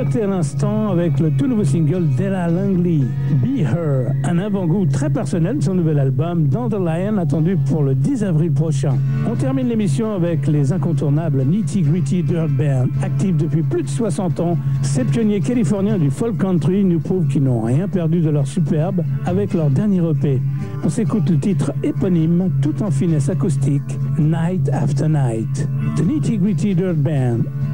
Nouveauté à l'instant avec le tout nouveau single d'Ella Langley, Be Her, un avant-goût très personnel de son nouvel album Dandelion attendu pour le 10 avril prochain. On termine l'émission avec les incontournables Nitty Gritty Dirt Band, actifs depuis plus de 60 ans. Ces pionniers californiens du folk country nous prouvent qu'ils n'ont rien perdu de leur superbe avec leur dernier EP. On s'écoute le titre éponyme tout en finesse acoustique, Night After Night. The Nitty Gritty Dirt Band